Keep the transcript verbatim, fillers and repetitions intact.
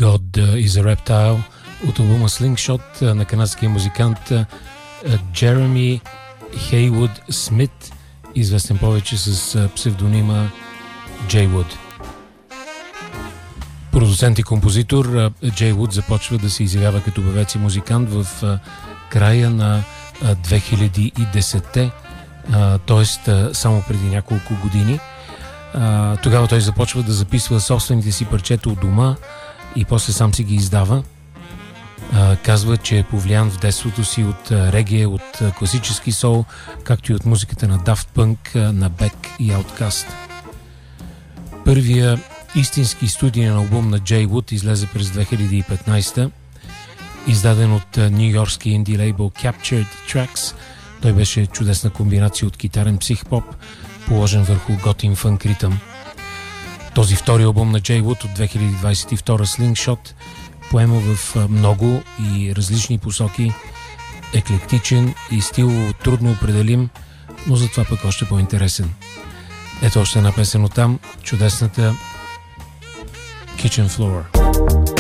God is a Reptile от албума Slingshot на канадския музикант Джереми Хейвуд Смит, известен повече с псевдонима Джей Вуд. Продуцент и композитор, Джей Вуд започва да се изявява като певец и музикант в края на две хиляди и десетте, т.е. само преди няколко години. Тогава той започва да записва собствените си парчета от дома и после сам си ги издава. Казва, че е повлиян в детството си от реге, от класически сол, както и от музиката на Daft Punk, на Beck и Outkast. Първия истински студиен албум на Джей Вуд излезе през две хиляди и петнадесета, издаден от ню-йоркски инди лейбъл Captured Tracks. Той беше чудесна комбинация от китарен психпоп, положен върху готин фънк ритъм. Този втори албум на Джей Вуд от две хиляди двадесет и втора, Slingshot, поема в много и различни посоки, еклектичен и стилово трудно определим, но затова пък още по-интересен. Ето още една песен от там, чудесната Kitchen Floor.